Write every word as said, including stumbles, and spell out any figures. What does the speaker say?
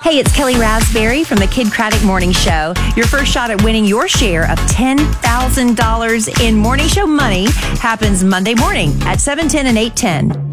Hey, it's Kelly Raspberry from the Kid Craddock Morning Show. Your first shot at winning your share of ten thousand dollars in morning show money happens Monday morning at seven ten and eight ten.